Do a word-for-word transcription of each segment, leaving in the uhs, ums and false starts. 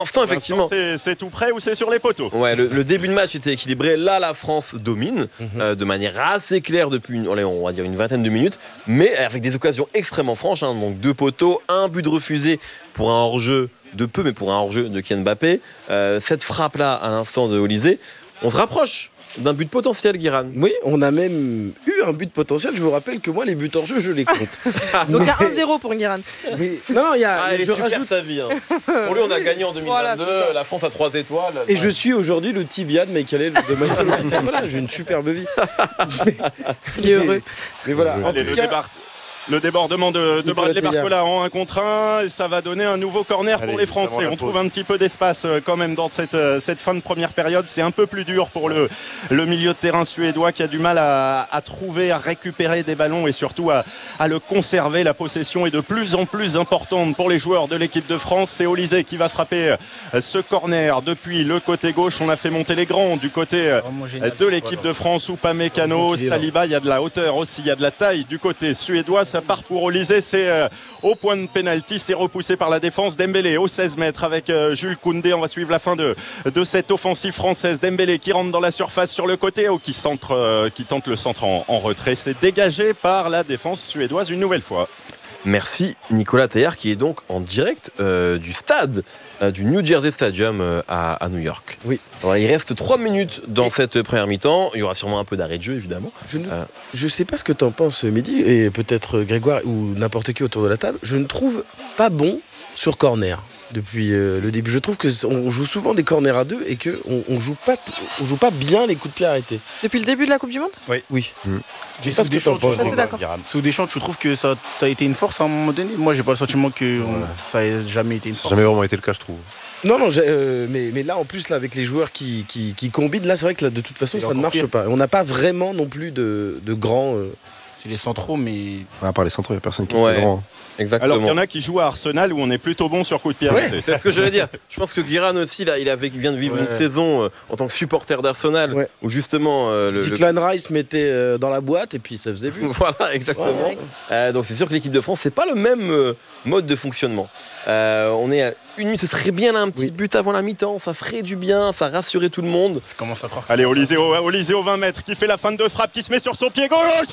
Instant, effectivement. C'est, c'est tout près ou c'est sur les poteaux. Ouais, le, le début de match était équilibré. Là, la France domine mm-hmm. euh, de manière assez claire depuis, une, allez, on va dire une vingtaine de minutes, mais avec des occasions extrêmement franches. Hein, donc deux poteaux, un but refusé pour un hors-jeu de peu, mais pour un hors-jeu de Kylian Mbappé. Euh, cette frappe-là, à l'instant de Olysée, on se rapproche d'un but potentiel, Guiran. Oui, on a même eu un but potentiel. Je vous rappelle que moi, les buts hors jeu, je les compte. Donc il y a un zéro pour Guiran. Mais, non, non, il y a. Ah, elle je est super rajoute... sa vie. Hein. Pour lui, on a gagné en deux mille vingt-deux. Voilà, la France a trois étoiles. Et ouais. Je suis aujourd'hui le tibia de Michael. De Michael. Voilà, j'ai une superbe vie. Mais, il est heureux. Mais voilà. Allez, le débarque. Le débordement de, de Bradley Barcola en un contre un, ça va donner un nouveau corner Allez, pour les Français. On trouve un petit peu d'espace quand même dans cette, cette fin de première période. C'est un peu plus dur pour le, le milieu de terrain suédois qui a du mal à, à trouver, à récupérer des ballons et surtout à, à le conserver. La possession est de plus en plus importante pour les joueurs de l'équipe de France. C'est Olysée qui va frapper ce corner depuis le côté gauche. On a fait monter les grands du côté de l'équipe de France. Upamecano, Saliba, il y a de la hauteur aussi, il y a de la taille du côté suédois. Ça part pour Olysée, c'est euh, au point de pénalty, c'est repoussé par la défense. Dembélé au seize mètres avec euh, Jules Koundé. On va suivre la fin de, de cette offensive française. Dembélé qui rentre dans la surface sur le côté ou qui, centre, euh, qui tente le centre en, en retrait. C'est dégagé par la défense suédoise une nouvelle fois. Merci Nicolas Théard qui est donc en direct euh, du stade euh, du New Jersey Stadium euh, à, à New York. Oui. Alors, il reste trois minutes dans et cette première mi-temps. Il y aura sûrement un peu d'arrêt de jeu évidemment. Je ne euh... je sais pas ce que tu en penses Mehdi et peut-être Grégoire ou n'importe qui autour de la table. Je ne trouve pas bon sur corner. Depuis euh, le début, je trouve que on joue souvent des corners à deux et que on, on joue pas, on joue pas bien les coups de pied arrêtés. Depuis le début de la Coupe du Monde ? Oui, oui. Mmh. Je sais pas ce que tu en penses. Sous Deschamps, je trouve que ça, ça a été une force à un moment donné. Moi, j'ai pas le sentiment que ouais. on, ça ait jamais été une force. Ça n'a jamais vraiment été le cas, je trouve. Non, non, euh, mais, mais là, en plus, là, avec les joueurs qui, qui, qui combinent, là, c'est vrai que là, de toute façon, et ça ne marche pire. pas. On n'a pas vraiment non plus de, de grands. Euh... C'est les centraux, mais. À part les centraux, il n'y a personne qui ouais. est grand. Exactement. Alors qu'il y en a qui jouent à Arsenal où on est plutôt bon sur coup de pied arrêté. Ouais, c'est ce que j'allais dire. Je pense que Guiran aussi, là, il, avait, il vient de vivre ouais. une saison euh, en tant que supporter d'Arsenal ouais. où justement. Euh, le, Declan le... Rice mettait euh, dans la boîte et puis ça faisait but. Voilà, exactement. Ouais, euh, donc c'est sûr que l'équipe de France, c'est pas le même euh, mode de fonctionnement. Euh, on est à une minute, ce serait bien là, un petit oui. but avant la mi-temps, ça ferait du bien, ça rassurait tout le monde. Je commence à croire. Allez, Olysée au, Olysée au vingt mètres qui fait la fin de frappe, qui se met sur son pied gauche.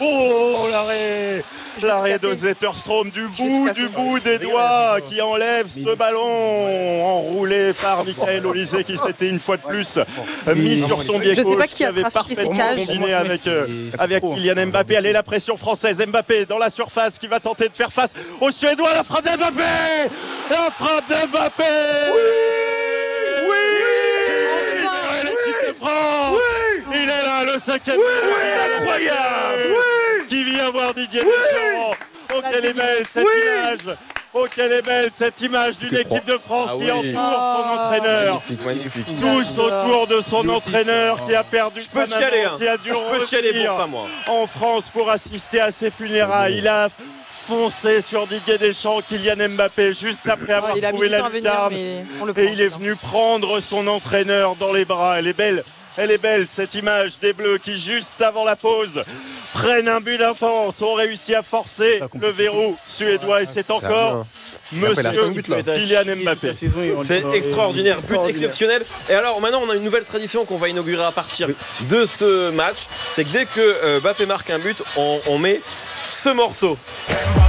Oh, l'arrêt L'arrêt de Zetterstrom du bout, du bout des doigts qui enlève ce ballon enroulé par Michael Olysée qui s'était une fois de plus mis sur son pied gauche, qui avait parfaitement combiné avec, euh, avec Kylian Mbappé. Allez, la pression française, Mbappé dans la surface qui va tenter de faire face aux Suédois. La frappe d'Mbappé La frappe d'Mbappé Oui Oui oui L'équipe de France oui Il est là, le cinquième oui oui incroyable oui qui vient voir Didier Deschamps. Oh, quelle est belle cette oui image Oh, quelle est belle cette image d'une équipe de France ah, qui oui. entoure son entraîneur. Magnifique, magnifique. Tous autour de son entraîneur qui a perdu sa maman, hein. qui a dû revenir en France pour assister à ses funérailles. Il a foncé sur Didier Deschamps, Kylian Mbappé, juste après avoir oh, trouvé la lucarne. Et il est venu prendre son entraîneur dans les bras. Elle est belle. Elle est belle cette image des Bleus qui juste avant la pause prennent un but d'avance, ont réussi à forcer le verrou suédois et c'est encore Monsieur Kylian Mbappé. C'est extraordinaire, but exceptionnel. Et alors maintenant on a une nouvelle tradition qu'on va inaugurer à partir de ce match, c'est que dès que Mbappé marque un but, on, on met ce morceau.